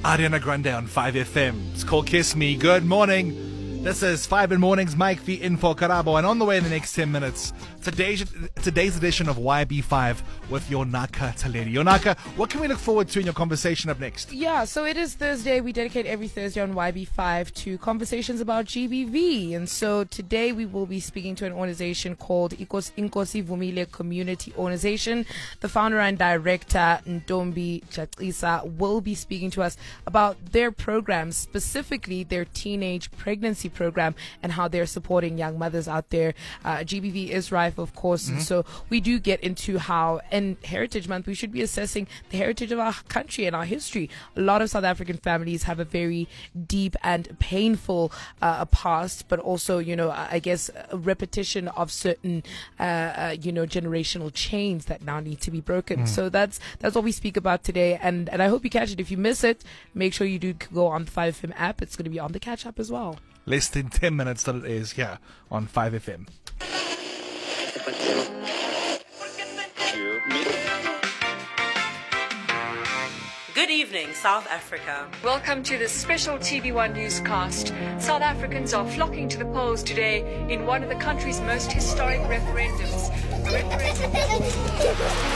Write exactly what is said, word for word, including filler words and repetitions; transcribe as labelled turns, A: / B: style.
A: Ariana Grande on five F M. It's called Kiss Me. Good morning. This is five in Mornings, Mike V in for Karabo. And on the way in the next ten minutes, today's, today's edition of Y B five with Yonaka Taledi. Yonaka, what can we look forward to in your conversation up next?
B: Yeah, so it is Thursday. We dedicate every Thursday on Y B five to conversations about G B V. And so today we will be speaking to an organization called Ikos, Inkosi Vumile Community Organization. The founder and director, Ntombi Chatlisa, will be speaking to us about their programs, specifically their teenage pregnancy program and how they're supporting young mothers out there. Uh, G B V is rife, of course, mm-hmm. and so we do get into how, in Heritage Month, we should be assessing the heritage of our country and our history. A lot of South African families have a very deep and painful uh, past, but also, you know, I guess a repetition of certain, uh, uh, you know, generational chains that now need to be broken. Mm. So that's that's what we speak about today, and and I hope you catch it. If you miss it, make sure you do go on the five F M app. It's going to be on the Catch app as well.
A: Less than ten minutes that it is here on five F M.
C: Good evening, South Africa.
D: Welcome to this special T V one newscast. South Africans are flocking to the polls today in one of the country's most historic referendums. A referendum